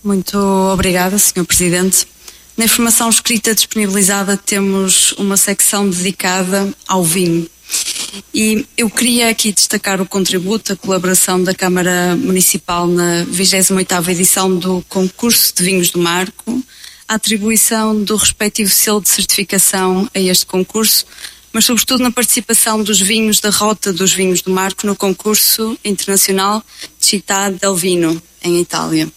Muito obrigada, Sr. Presidente. Na informação escrita disponibilizada temos uma secção dedicada ao vinho. E eu queria aqui destacar o contributo, a colaboração da Câmara Municipal na 28ª edição do concurso de vinhos do Marco, a atribuição do respectivo selo de certificação a este concurso, mas sobretudo na participação dos vinhos da Rota dos Vinhos do Marco no concurso internacional Città del Vino, em Itália.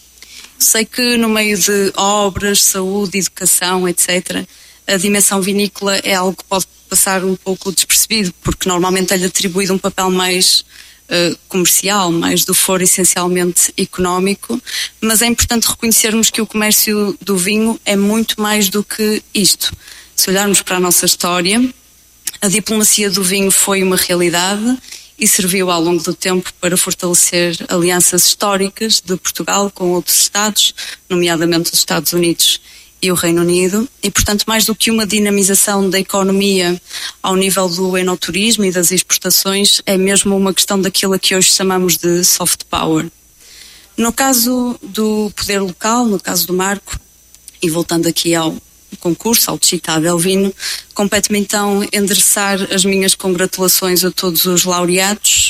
Sei que no meio de obras, saúde, educação, etc., a dimensão vinícola é algo que pode passar um pouco despercebido, porque normalmente é-lhe atribuído um papel mais comercial, mais do foro essencialmente económico, mas é importante reconhecermos que o comércio do vinho é muito mais do que isto. Se olharmos para a nossa história, a diplomacia do vinho foi uma realidade e serviu ao longo do tempo para fortalecer alianças históricas de Portugal com outros Estados, nomeadamente os Estados Unidos e o Reino Unido, e portanto mais do que uma dinamização da economia ao nível do enoturismo e das exportações, é mesmo uma questão daquilo a que hoje chamamos de soft power. No caso do poder local, no caso do Marco, e voltando aqui ao concurso, ao Città del Vino, compete-me então endereçar as minhas congratulações a todos os laureados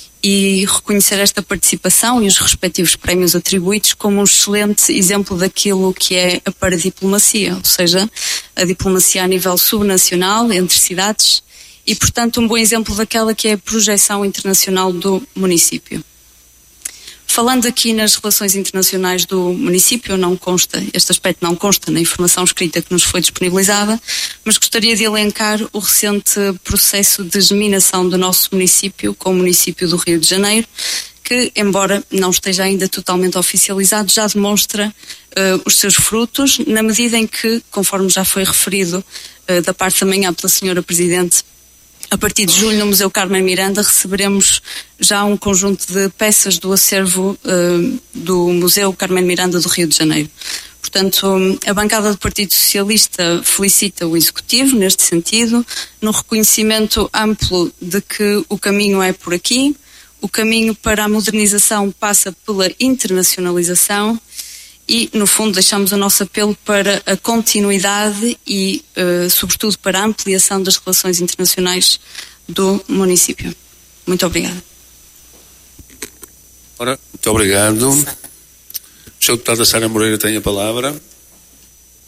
e reconhecer esta participação e os respectivos prémios atribuídos como um excelente exemplo daquilo que é a paradiplomacia, ou seja, a diplomacia a nível subnacional, entre cidades, e portanto um bom exemplo daquela que é a projeção internacional do município. Falando aqui nas relações internacionais do município, este aspecto não consta na informação escrita que nos foi disponibilizada, mas gostaria de elencar o recente processo de geminação do nosso município com o município do Rio de Janeiro, que, embora não esteja ainda totalmente oficializado, já demonstra os seus frutos, na medida em que, conforme já foi referido da parte da manhã pela Sra. Presidente, a partir de julho, no Museu Carmen Miranda, receberemos já um conjunto de peças do acervo do Museu Carmen Miranda do Rio de Janeiro. Portanto, a bancada do Partido Socialista felicita o Executivo neste sentido, no reconhecimento amplo de que o caminho é por aqui, o caminho para a modernização passa pela internacionalização e, no fundo, deixamos o nosso apelo para a continuidade e, sobretudo, para a ampliação das relações internacionais do município. Muito obrigada. Ora, muito obrigado. O Sr. Deputado Sara Moreira tem a palavra.